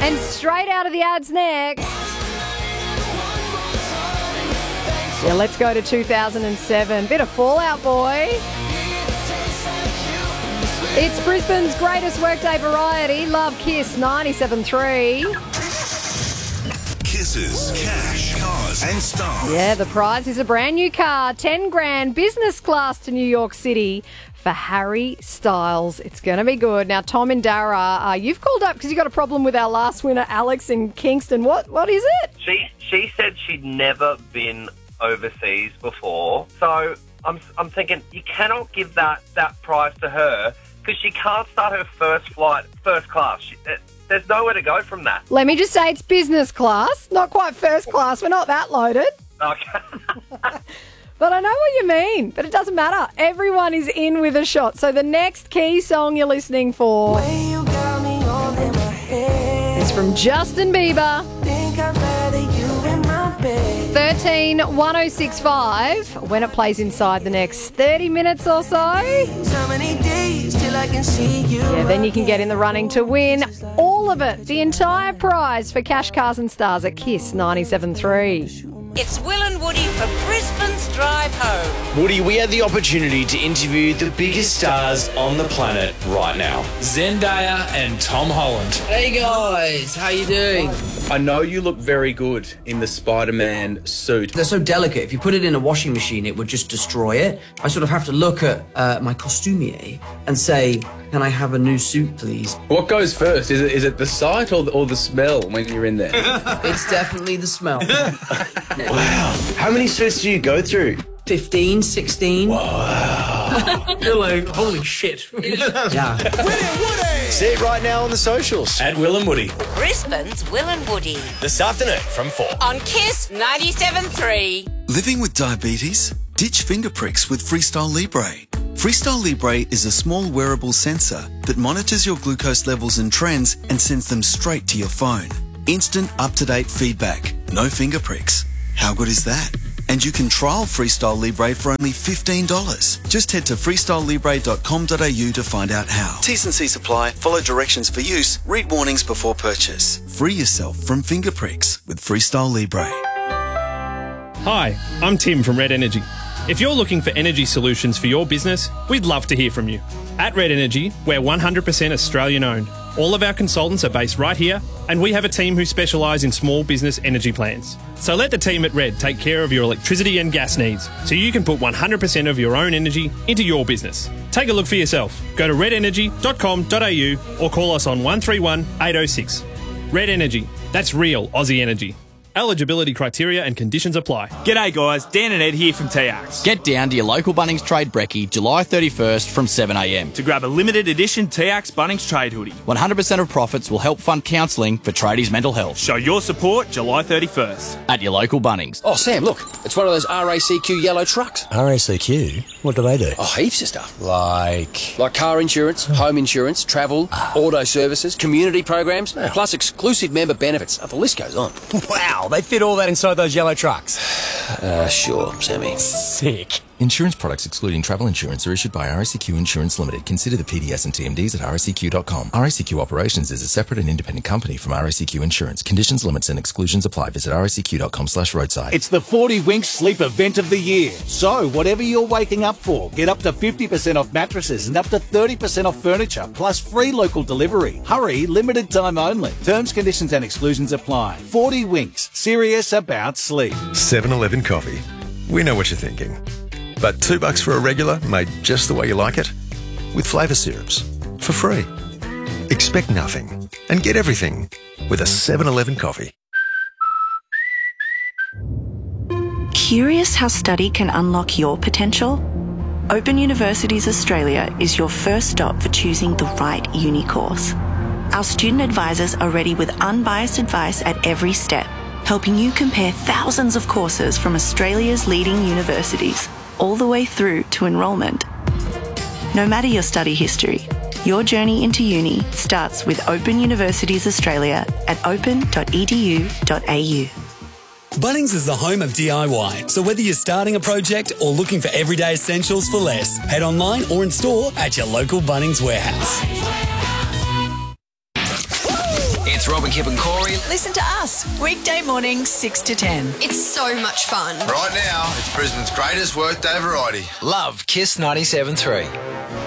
And straight out of the ads next. Yeah, let's go to 2007. Bit of Fallout Boy. It's Brisbane's greatest workday variety. Love Kiss 97.3. Kisses, cash, cars and stars. Yeah, the prize is a brand new car, 10 grand, business class to New York City for Harry Styles. It's going to be good. Now, Tom and Dara, you've called up because you got a problem with our last winner, Alex in Kingston. What is it? She said she'd never been overseas before, so I'm thinking you cannot give that prize to her because she can't start her first flight first class. There's nowhere to go from that. Let me just say it's business class, not quite first class. We're not that loaded. Okay. But I know what you mean, but it doesn't matter. Everyone is in with a shot. So the next key song you're listening for is from Justin Bieber. 13-1065 when it plays inside the next 30 minutes or so. Yeah, then you can get in the running to win all of it, the entire prize for Cash, Cars and Stars at Kiss 97.3. It's Will and Woody for Brisbane's Drive Home. Woody, we had the opportunity to interview the biggest stars on the planet right now. Zendaya and Tom Holland. Hey guys, how you doing? I know you look very good in the Spider-Man suit. They're so delicate. If you put it in a washing machine, it would just destroy it. I sort of have to look at my costumier and say, can I have a new suit, please? What goes first? Is it the sight or the smell when you're in there? It's definitely the smell. Wow. How many suits do you go through? 15, 16. Wow. You're like, holy shit. Yeah. See it right now on the socials. At Will and Woody. Brisbane's Will and Woody. This afternoon from 4. On Kiss 97.3. Living with diabetes? Ditch finger pricks with Freestyle Libre. Freestyle Libre is a small wearable sensor that monitors your glucose levels and trends and sends them straight to your phone. Instant, up-to-date feedback. No finger pricks. How good is that? And you can trial Freestyle Libre for only $15. Just head to freestylelibre.com.au to find out how. T's and C's apply. Follow directions for use. Read warnings before purchase. Free yourself from finger pricks with Freestyle Libre. Hi, I'm Tim from Red Energy. If you're looking for energy solutions for your business, we'd love to hear from you. At Red Energy, we're 100% Australian owned. All of our consultants are based right here, and we have a team who specialise in small business energy plans. So let the team at Red take care of your electricity and gas needs, so you can put 100% of your own energy into your business. Take a look for yourself. Go to redenergy.com.au or call us on 131 806. Red Energy. That's real Aussie energy. Eligibility criteria and conditions apply. G'day guys, Dan and Ed here from TX. Get down to your local Bunnings Trade Brekkie July 31st from 7am To grab a limited edition TX Bunnings Trade hoodie. 100% of profits will help fund counselling for tradies' mental health. Show your support July 31st. At your local Bunnings. Oh, Sam, look. It's one of those RACQ yellow trucks. RACQ? What do they do? Oh, heaps of stuff. Like car insurance, home insurance, travel, auto services, community programs, plus exclusive member benefits. Oh, the list goes on. Wow, they fit all that inside those yellow trucks. Sure, Sammy. Sick. Insurance products excluding travel insurance are issued by RACQ Insurance Limited. Consider the PDS and TMDs at racq.com. RACQ Operations is a separate and independent company from RACQ Insurance. Conditions, limits and exclusions apply. Visit racq.com/roadside. It's the 40 Winks Sleep Event of the Year. So, whatever you're waking up for, get up to 50% off mattresses and up to 30% off furniture, plus free local delivery. Hurry, limited time only. Terms, conditions and exclusions apply. 40 Winks, serious about sleep. 7-Eleven coffee. We know what you're thinking. But $2 for a regular made just the way you like it? With flavour syrups. For free. Expect nothing and get everything with a 7-Eleven coffee. Curious how study can unlock your potential? Open Universities Australia is your first stop for choosing the right uni course. Our student advisors are ready with unbiased advice at every step, helping you compare thousands of courses from Australia's leading universities, all the way through to enrolment. No matter your study history, your journey into uni starts with Open Universities Australia at open.edu.au. Bunnings is the home of DIY, so whether you're starting a project or looking for everyday essentials for less, head online or in store at your local Bunnings warehouse. It's Robin, Kip and Corey. Listen to us, weekday mornings 6 to 10. It's so much fun. Right now, it's Brisbane's greatest workday variety. Love Kiss 97.3.